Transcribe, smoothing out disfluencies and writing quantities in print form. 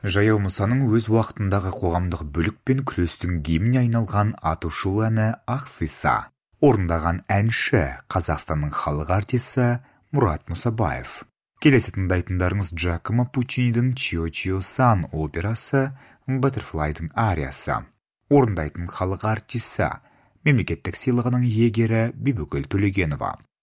Жаяу Мұсаның өз уақытындағы қоғамдық бүлік пен күрестің гимніне айналған атышулы әні «Ақсиса». Орындаған әнші Қазақстанның халық артисі Мұрат Мұсабаев. Келесі тыңдайтындарыңыз Джакомо Пуччинидің «Чио-Чио Сан» операсы, Баттерфлайдың ариясы. Орындайтын халық артисі, мемлекеттік сыйлығының иегері Бибігүл Төлегенова.